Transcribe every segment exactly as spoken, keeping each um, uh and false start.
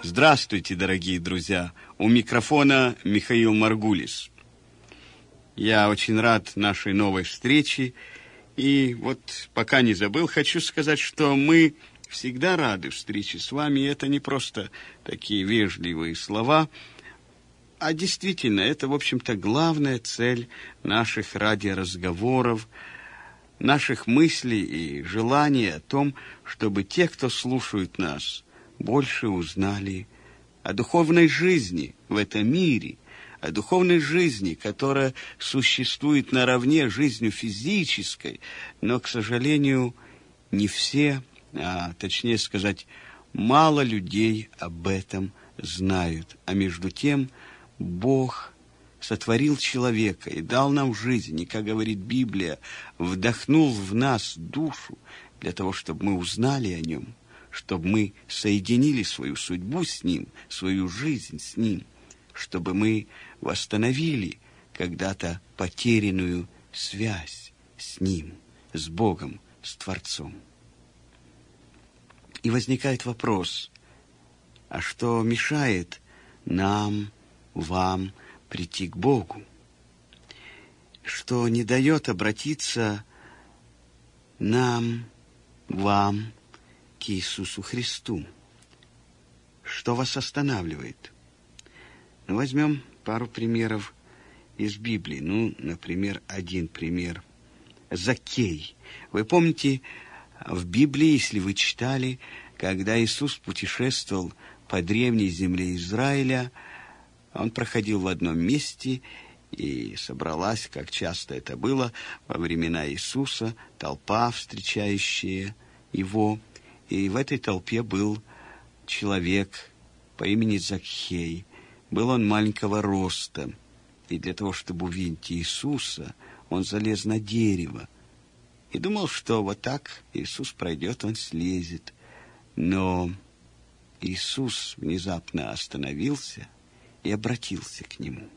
Здравствуйте, дорогие друзья! У микрофона Михаил Маргулис. Я очень рад нашей новой встрече. И вот, пока не забыл, хочу сказать, что мы всегда рады встрече с вами. И это не просто такие вежливые слова, а действительно, это, в общем-то, главная цель наших радиоразговоров, наших мыслей и желаний о том, чтобы те, кто слушают нас, больше узнали о духовной жизни в этом мире, о духовной жизни, которая существует наравне с жизнью физической, но, к сожалению, не все, а точнее сказать, мало людей об этом знают. А между тем Бог сотворил человека и дал нам жизнь, и, как говорит Библия, вдохнул в нас душу для того, чтобы мы узнали о нем, чтобы мы соединили свою судьбу с Ним, свою жизнь с Ним, чтобы мы восстановили когда-то потерянную связь с Ним, с Богом, с Творцом. И возникает вопрос, а что мешает нам, вам прийти к Богу? Что не дает обратиться нам, вам, к Иисусу Христу? Что вас останавливает? Ну, возьмем пару примеров из Библии. Ну, например, один пример. Заккей. Вы помните, в Библии, если вы читали, когда Иисус путешествовал по древней земле Израиля, он проходил в одном месте, и собралась, как часто это было во времена Иисуса, толпа, встречающая его. И в этой толпе был человек по имени Закхей. Был он маленького роста. И для того, чтобы увидеть Иисуса, он залез на дерево. И думал, что вот так Иисус пройдет, он слезет. Но Иисус внезапно остановился и обратился к нему.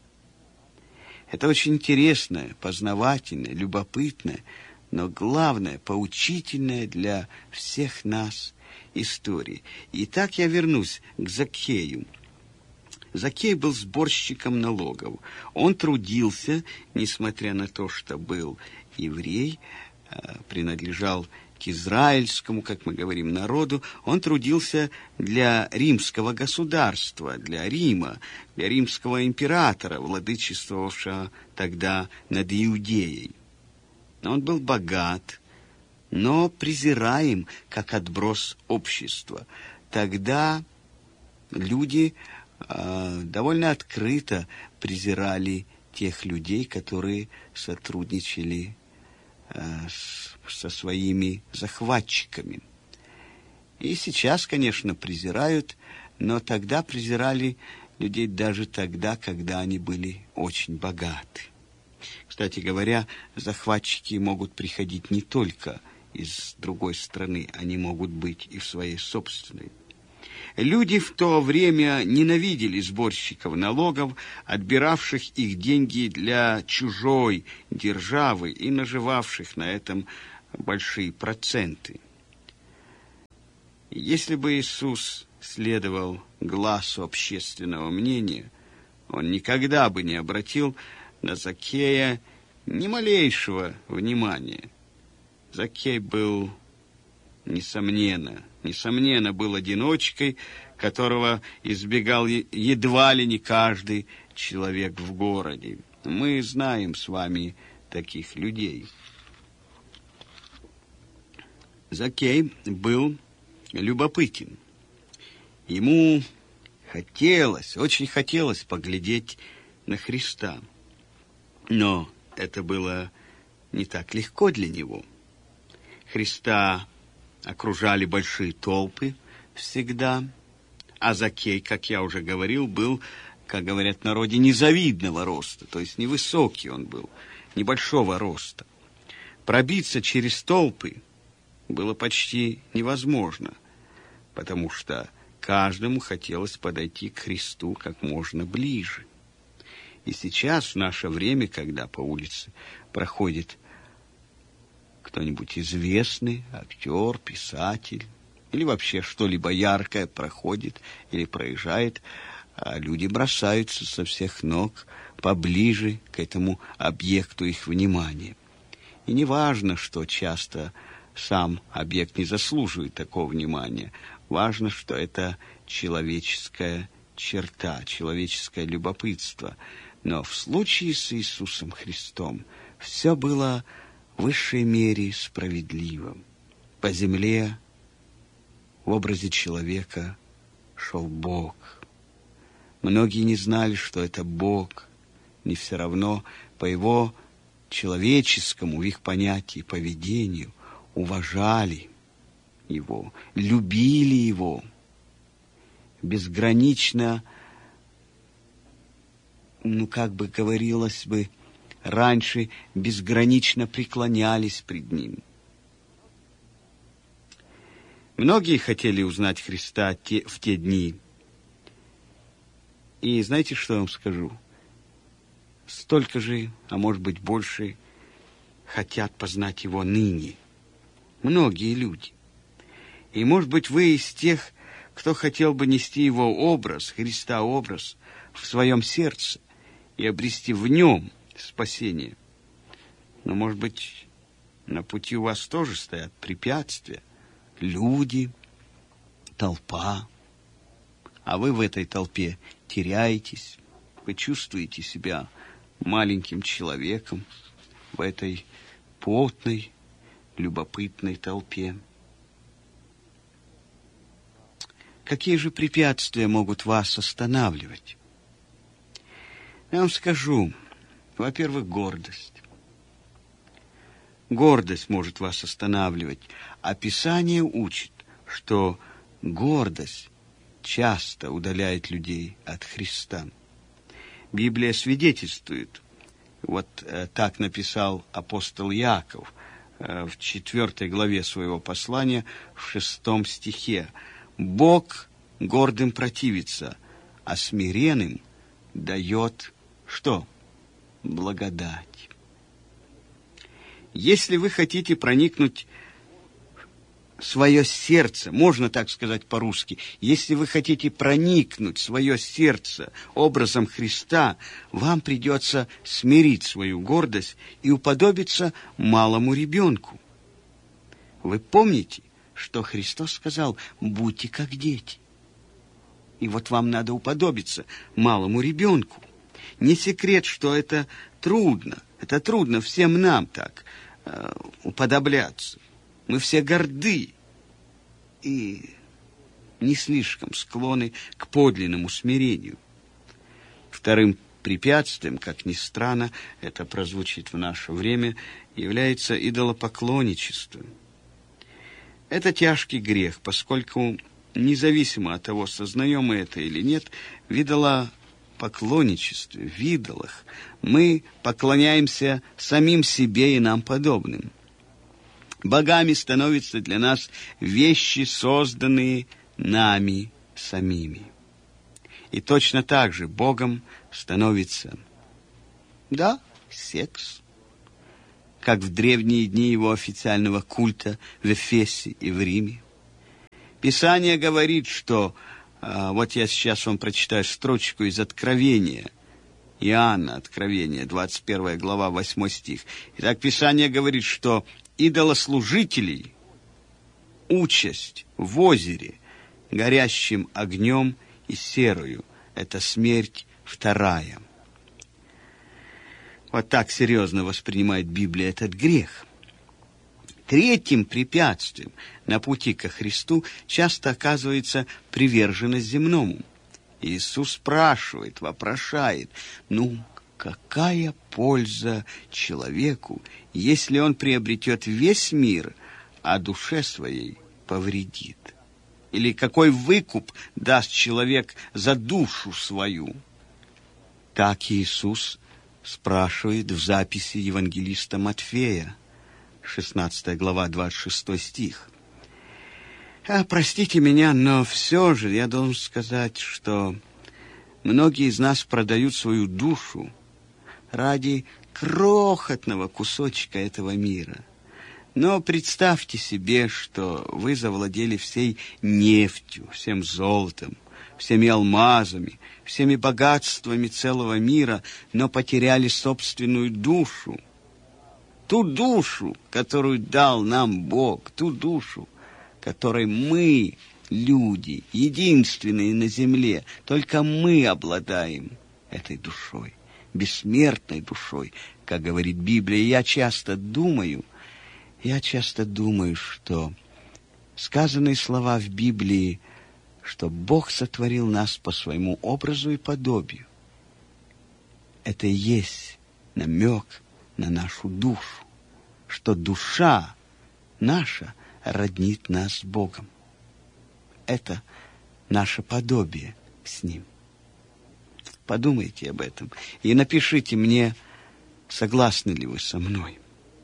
Это очень интересное, познавательное, любопытное, но главное, поучительное для всех нас история. Итак, я вернусь к Закхею. Закхей был сборщиком налогов. Он трудился, несмотря на то, что был еврей, принадлежал к израильскому, как мы говорим, народу. Он трудился для римского государства, для Рима, для римского императора, владычествовавшего тогда над Иудеей. Он был богат, но презираем, как отброс общества. Тогда люди э, довольно открыто презирали тех людей, которые сотрудничали э, с, со своими захватчиками. И сейчас, конечно, презирают, но тогда презирали людей даже тогда, когда они были очень богаты. Кстати говоря, захватчики могут приходить не только из другой страны, они могут быть и в своей собственной. Люди в то время ненавидели сборщиков налогов, отбиравших их деньги для чужой державы и наживавших на этом большие проценты. Если бы Иисус следовал гласу общественного мнения, он никогда бы не обратил на Закхея ни малейшего внимания. Закхей был, несомненно, несомненно, был одиночкой, которого избегал едва ли не каждый человек в городе. Мы знаем с вами таких людей. Закхей был любопытен. Ему хотелось, очень хотелось поглядеть на Христа. Но это было не так легко для него. Христа окружали большие толпы всегда, а Закхей, как я уже говорил, был, как говорят в народе, незавидного роста, то есть невысокий он был, небольшого роста. Пробиться через толпы было почти невозможно, потому что каждому хотелось подойти к Христу как можно ближе. И сейчас, в наше время, когда по улице проходит кто-нибудь известный, актер, писатель, или вообще что-либо яркое проходит или проезжает, а люди бросаются со всех ног поближе к этому объекту их внимания. И не важно, что часто сам объект не заслуживает такого внимания. Важно, что это человеческая черта, человеческое любопытство. Но в случае с Иисусом Христом все было в высшей мере справедливым. По земле в образе человека шел Бог. Многие не знали, что это Бог, не все равно по его человеческому, в их понятии, поведению, уважали его, любили его, безгранично, ну, как бы говорилось бы, раньше безгранично преклонялись пред ним. Многие хотели узнать Христа те, в те дни. И знаете, что я вам скажу? Столько же, а может быть больше, хотят познать его ныне. Многие люди. И, может быть, вы из тех, кто хотел бы нести его образ, Христа образ, в своем сердце и обрести в нем спасение. Но, может быть, на пути у вас тоже стоят препятствия. Люди, толпа. А вы в этой толпе теряетесь. Вы чувствуете себя маленьким человеком в этой потной, любопытной толпе. Какие же препятствия могут вас останавливать? Я вам скажу. Во-первых, гордость. Гордость может вас останавливать. А Писание учит, что гордость часто удаляет людей от Христа. Библия свидетельствует, вот э, так написал апостол Иаков э, в четвертой главе своего послания, в шестом стихе. «Бог гордым противится, а смиренным дает что? Благодать». Если вы хотите проникнуть в свое сердце, можно так сказать по-русски, если вы хотите проникнуть в свое сердце образом Христа, вам придется смирить свою гордость и уподобиться малому ребенку. Вы помните, что Христос сказал: «Будьте как дети». И вот вам надо уподобиться малому ребенку. Не секрет, что это трудно. Это трудно всем нам так э, уподобляться. Мы все горды и не слишком склонны к подлинному смирению. Вторым препятствием, как ни странно, это прозвучит в наше время, является идолопоклонничество. Это тяжкий грех, поскольку, независимо от того, сознаем мы это или нет, в идолопоклонничестве, в идолах мы поклоняемся самим себе и нам подобным. Богами становятся для нас вещи, созданные нами самими. И точно так же Богом становится, да, секс, как в древние дни его официального культа в Эфесе и в Риме. Писание говорит, что, а, вот я сейчас вам прочитаю строчку из Откровения, Иоанна, Откровение, двадцать первая глава, восьмой стих. Итак, Писание говорит, что идолослужителей участь в озере, горящим огнем и серою. Это смерть вторая. Вот так серьезно воспринимает Библия этот грех. Третьим препятствием на пути ко Христу часто оказывается приверженность земному. Иисус спрашивает, вопрошает: ну, какая польза человеку, если он приобретет весь мир, а душе своей повредит? Или какой выкуп даст человек за душу свою? Так Иисус спрашивает в записи евангелиста Матфея, шестнадцатая глава, двадцать шестой стих. А, простите меня, но все же я должен сказать, что многие из нас продают свою душу ради крохотного кусочка этого мира. Но представьте себе, что вы завладели всей нефтью, всем золотом, всеми алмазами, всеми богатствами целого мира, но потеряли собственную душу. Ту душу, которую дал нам Бог, ту душу, которой мы, люди, единственные на земле, только мы обладаем этой душой, бессмертной душой, как говорит Библия. Я часто думаю, я часто думаю, что сказанные слова в Библии, что Бог сотворил нас по своему образу и подобию, это и есть намек на нашу душу, что душа наша роднит нас с Богом. Это наше подобие с Ним. Подумайте об этом и напишите мне, согласны ли вы со мной.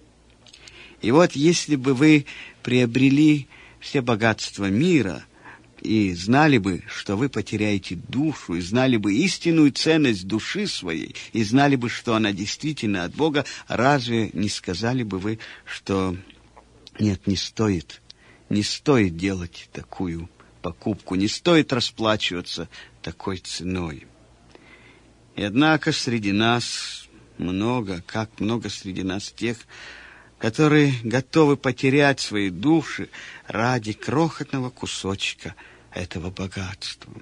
И вот если бы вы приобрели все богатства мира и знали бы, что вы потеряете душу, и знали бы истинную ценность души своей, и знали бы, что она действительно от Бога, разве не сказали бы вы, что нет, не стоит, не стоит делать такую покупку, не стоит расплачиваться такой ценой? И однако среди нас много, как много среди нас тех, которые готовы потерять свои души ради крохотного кусочка этого богатства.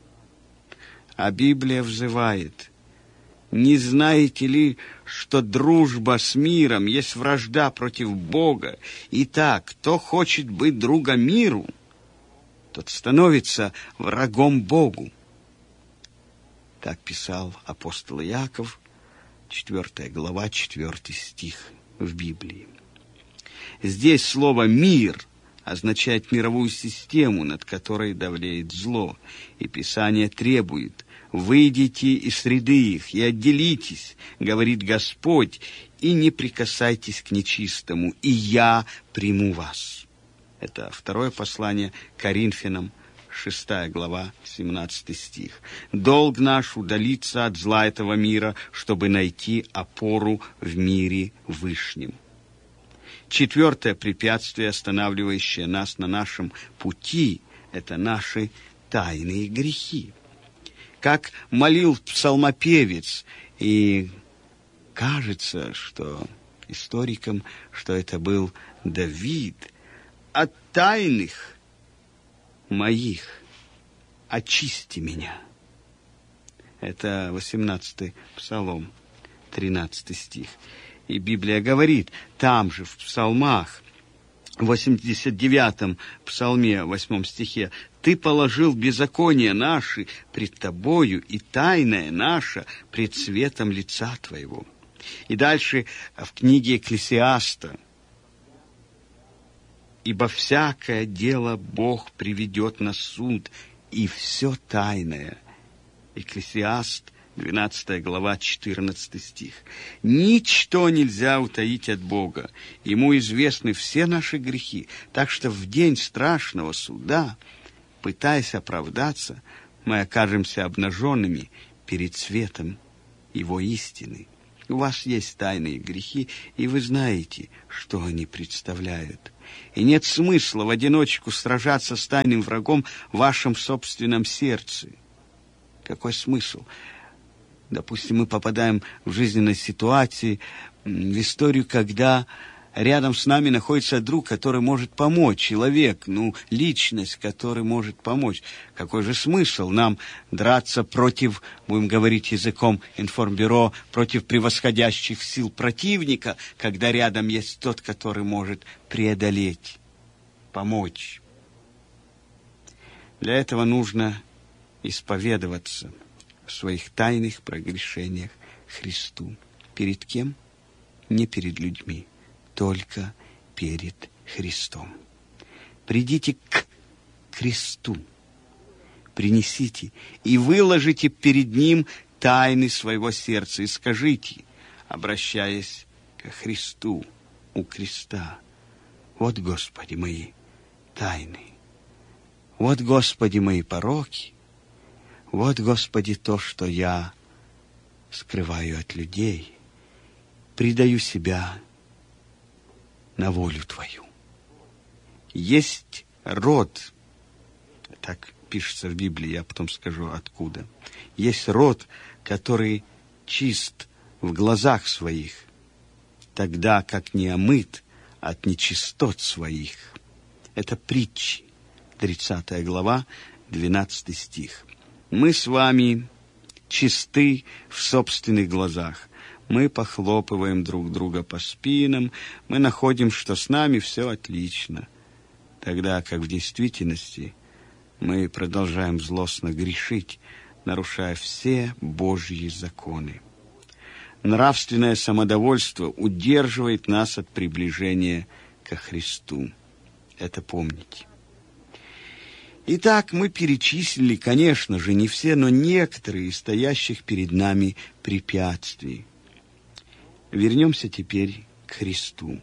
А Библия взывает: не знаете ли, что дружба с миром есть вражда против Бога? Итак, кто хочет быть другом миру, тот становится врагом Богу. Так писал апостол Иаков, четвёртая глава, четвёртый стих в Библии. Здесь слово «мир» означает мировую систему, над которой давлеет зло. И Писание требует: «Выйдите из среды их и отделитесь, говорит Господь, и не прикасайтесь к нечистому, и я приму вас». Это второе послание Коринфянам, шестая глава, семнадцатый стих. «Долг наш удалиться от зла этого мира, чтобы найти опору в мире вышнем». Четвертое препятствие, останавливающее нас на нашем пути, это наши тайные грехи. Как молил псалмопевец, и кажется, что историкам, что это был Давид: «От тайных моих очисти меня». Это восемнадцатый псалом, тринадцатый стих. И Библия говорит там же, в псалмах, в восемьдесят девятом псалме, восьмом стихе: «Ты положил беззаконие наши пред Тобою, и тайное наше пред светом лица Твоего». И дальше в книге Экклесиаста: «Ибо всякое дело Бог приведет на суд, и все тайное». Экклесиаст, двенадцатая глава, четырнадцатый стих. Ничто нельзя утаить от Бога. Ему известны все наши грехи. Так что в день страшного суда, пытаясь оправдаться, мы окажемся обнаженными перед светом Его истины. У вас есть тайные грехи, и вы знаете, что они представляют. И нет смысла в одиночку сражаться с тайным врагом в вашем собственном сердце. Какой смысл? Допустим, мы попадаем в жизненной ситуации, в историю, когда рядом с нами находится друг, который может помочь, человек, ну, личность, который может помочь. Какой же смысл нам драться против, будем говорить языком информбюро, против превосходящих сил противника, когда рядом есть тот, который может преодолеть, помочь? Для этого нужно исповедоваться в своих тайных прогрешениях Христу. Перед кем? Не перед людьми, только перед Христом. Придите к кресту, принесите и выложите перед Ним тайны своего сердца и скажите, обращаясь к Христу у креста: «Вот, Господи, мои тайны, вот, Господи, мои пороки, вот, Господи, то, что я скрываю от людей, предаю себя на волю Твою. Есть род, так пишется в Библии, я потом скажу откуда. Есть род, который чист в глазах своих, тогда как не омыт от нечистот своих. Это притчи, тридцатая глава, двенадцатый стих. Мы с вами чисты в собственных глазах. Мы похлопываем друг друга по спинам, мы находим, что с нами все отлично, тогда как в действительности мы продолжаем злостно грешить, нарушая все Божьи законы. Нравственное самодовольство удерживает нас от приближения ко Христу. Это помните. Итак, мы перечислили, конечно же, не все, но некоторые из стоящих перед нами препятствий. Вернемся теперь к Христу.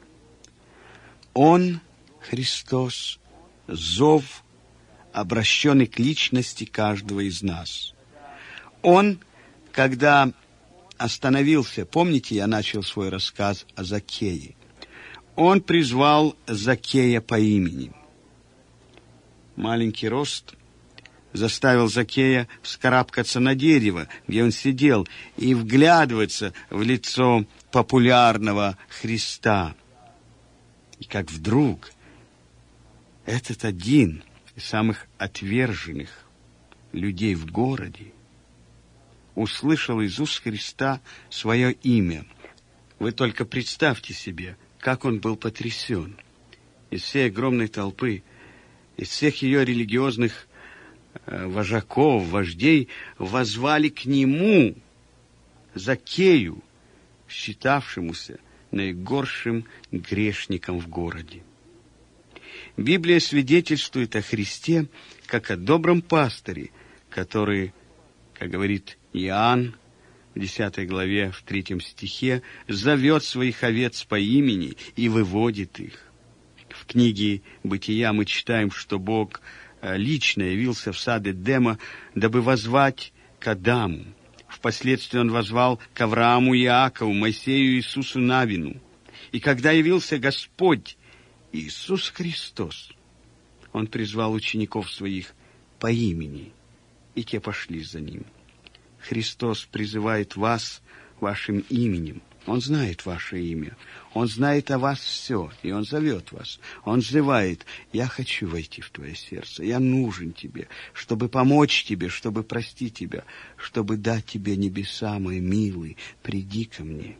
Он, Христос, зов, обращенный к личности каждого из нас. Он, когда остановился, помните, я начал свой рассказ о Заккее, он призвал Заккея по имени. Маленький рост заставил Заккея вскарабкаться на дерево, где он сидел, и вглядываться в лицо популярного Христа. И как вдруг этот один из самых отверженных людей в городе услышал из уст Христа свое имя. Вы только представьте себе, как он был потрясен. Из всей огромной толпы, из всех ее религиозных э, вожаков, вождей, воззвали к нему, Заккею, считавшемуся наигоршим грешником в городе. Библия свидетельствует о Христе как о добром пастыре, который, как говорит Иоанн в десятой главе, в третьем стихе, зовет своих овец по имени и выводит их. В книге «Бытия» мы читаем, что Бог лично явился в сад Эдема, дабы воззвать к Адаму. Впоследствии он воззвал к Аврааму, Иакову, Моисею и Иисусу Навину. И когда явился Господь Иисус Христос, он призвал учеников своих по имени, и те пошли за ним. Христос призывает вас вашим именем. Он знает ваше имя. Он знает о вас все, и Он зовет вас. Он взывает: «Я хочу войти в твое сердце, я нужен тебе, чтобы помочь тебе, чтобы простить тебя, чтобы дать тебе небеса, мой милый, приди ко мне».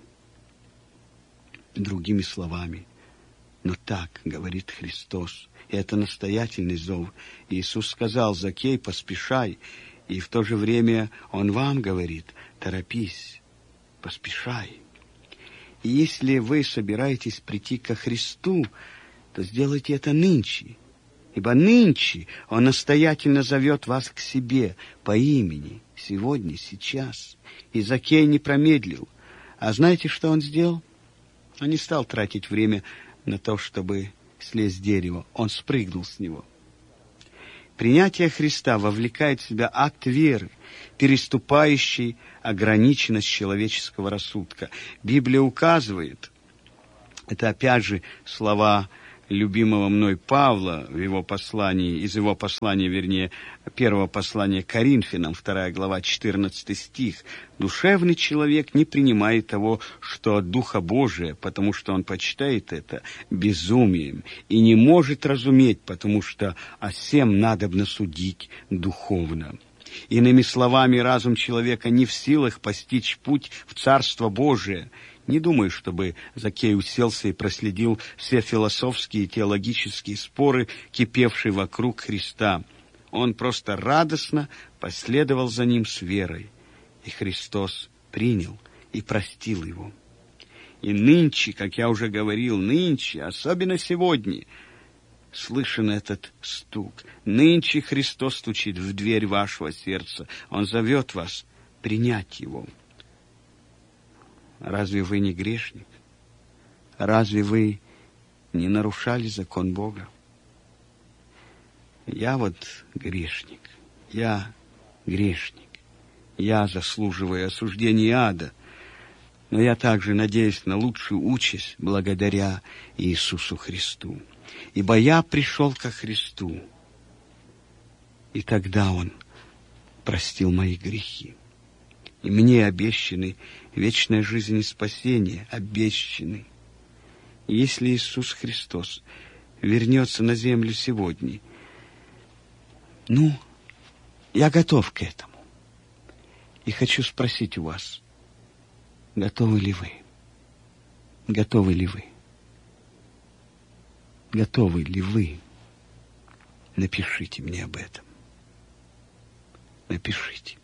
Другими словами, но так говорит Христос, и это настоятельный зов. Иисус сказал: «Заккей, поспешай», и в то же время Он вам говорит: «Торопись, поспешай». И если вы собираетесь прийти ко Христу, то сделайте это нынче, ибо нынче Он настоятельно зовет вас к себе по имени, сегодня, сейчас. И Заккей не промедлил. А знаете, что он сделал? Он не стал тратить время на то, чтобы слезть с дерева. Он спрыгнул с него. Принятие Христа вовлекает в себя акт веры, переступающий ограниченность человеческого рассудка. Библия указывает, это опять же слова любимого мной Павла в его послании, из его послания, вернее, первого послания к Коринфянам, вторая глава, четырнадцатый стих. «Душевный человек не принимает того, что от Духа Божия, потому что он почитает это безумием, и не может разуметь, потому что о сем надобно судить духовно». Иными словами, разум человека не в силах постичь путь в Царство Божие. Не думаю, чтобы Заккей уселся и проследил все философские и теологические споры, кипевшие вокруг Христа. Он просто радостно последовал за ним с верой. И Христос принял и простил его. И нынче, как я уже говорил, нынче, особенно сегодня, слышен этот стук. Нынче Христос стучит в дверь вашего сердца. Он зовет вас принять Его. Разве вы не грешник? Разве вы не нарушали закон Бога? Я вот грешник. Я грешник. Я заслуживаю осуждения ада. Но я также надеюсь на лучшую участь благодаря Иисусу Христу. Ибо я пришел ко Христу, и тогда Он простил мои грехи. И мне обещаны вечная жизнь и спасение, обещаны. И если Иисус Христос вернется на землю сегодня, ну, я готов к этому. И хочу спросить у вас, готовы ли вы? Готовы ли вы? Готовы ли вы? Напишите мне об этом. Напишите.